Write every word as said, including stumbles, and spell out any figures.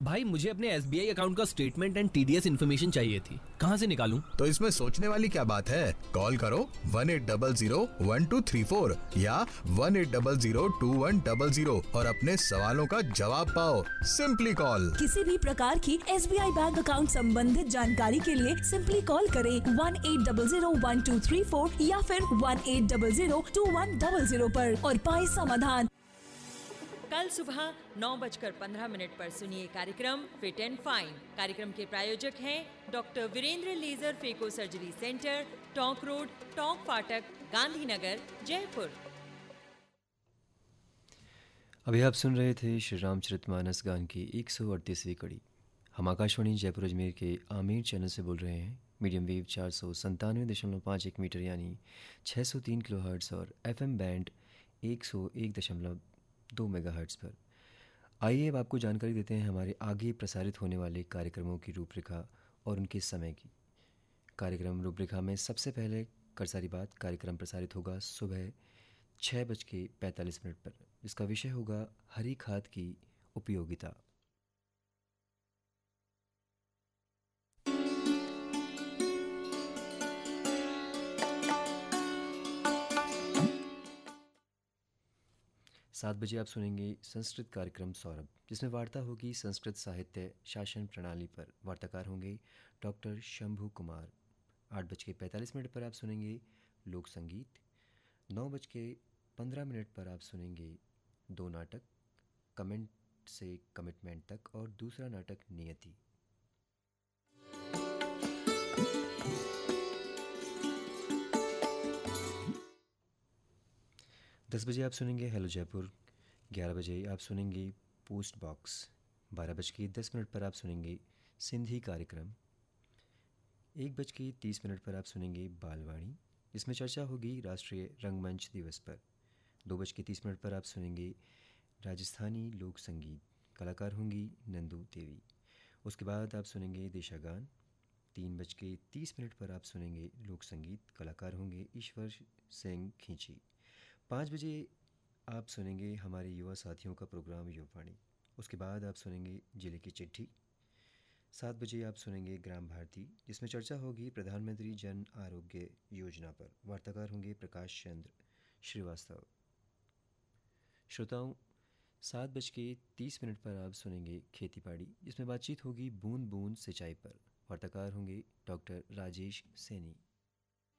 भाई मुझे अपने एस बी आई अकाउंट का statement and T D S information चाहिए थी, कहाँ से निकालूं? तो इसमें सोचने वाली क्या बात है, कॉल करो one eight double zero one two three four या one eight double zero to one double zero और अपने सवालों का जवाब पाओ। Simply call. किसी भी प्रकार की S B I bank account संबंधित जानकारी के लिए सिंपली कॉल करें one eight double zero one two three four या फिर one eight double zero to one double zero पर और पाए समाधान। कल सुबह नौ बजकर पंद्रह मिनट पर सुनिए कार्यक्रम फिट एंड फाइन। कार्यक्रम के प्रायोजक हैं doctor Virendra laser phaco surgery centre, Tonk road, Tonk फाटक, गांधीनगर, जयपुर। अभी आप सुन रहे थे श्री रामचरितमानस गान की एक सौ अड़तीसवीं कड़ी। हम आकाशवाणी जयपुर अजमेर के आमिर चैनल से बोल रहे हैं। मीडियम वेव चार सौ संतानवे दशमलव पाँच एक मीटर यानी छः सौ तीन किलो हर्ट्स और एफ एम बैंड एक सौ एक दशमलव दो मेगाहर्ट्ज़ पर। आइए अब आपको जानकारी देते हैं हमारे आगे प्रसारित होने वाले कार्यक्रमों की रूपरेखा और उनके समय की। कार्यक्रम रूपरेखा में सबसे पहले कर सारी बात कार्यक्रम प्रसारित होगा सुबह छः बज के पैंतालीस मिनट पर, जिसका विषय होगा हरी खाद की उपयोगिता। सात बजे आप सुनेंगे संस्कृत कार्यक्रम सौरभ, जिसमें वार्ता होगी संस्कृत साहित्य शासन प्रणाली पर। वार्ताकार होंगे डॉक्टर शंभू कुमार। आठ बज के पैंतालीस मिनट पर आप सुनेंगे लोक संगीत। नौ बज के पंद्रह मिनट पर आप सुनेंगे दो नाटक, कमेंट से कमिटमेंट तक और दूसरा नाटक नियति। दस बजे आप सुनेंगे हेलो जयपुर। ग्यारह बजे आप सुनेंगे पोस्ट बॉक्स। बारह बज के दस मिनट पर आप सुनेंगे सिंधी कार्यक्रम। एक बज के तीस मिनट पर आप सुनेंगे बालवाणी, जिसमें चर्चा होगी राष्ट्रीय रंगमंच दिवस पर। दो बज के तीस मिनट पर आप सुनेंगे राजस्थानी लोक संगीत, कलाकार होंगी नंदू देवी। उसके बाद आप सुनेंगे देशागान। तीन बज के तीस मिनट पर आप सुनेंगे लोक संगीत, कलाकार होंगे ईश्वर सिंह खींची। पाँच बजे आप सुनेंगे हमारे युवा साथियों का प्रोग्राम युवावाणी। उसके बाद आप सुनेंगे जिले की चिट्ठी। सात बजे आप सुनेंगे ग्राम भारती, जिसमें चर्चा होगी प्रधानमंत्री जन आरोग्य योजना पर। वार्ताकार होंगे प्रकाश चंद्र श्रीवास्तव। श्रोताओं, सात बज के तीस मिनट पर आप सुनेंगे खेती बाड़ी, जिसमें बातचीत होगी बूंद बूंद सिंचाई पर। वार्ताकार होंगे डॉक्टर राजेश सैनी।